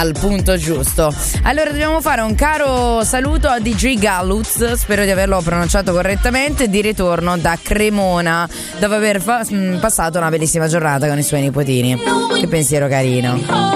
al punto giusto. Allora dobbiamo fare un caro saluto a DJ Galluz, spero di averlo pronunciato correttamente, di ritorno da Cremona, dopo aver passato una bellissima giornata con i suoi nipotini. Che pensiero carino.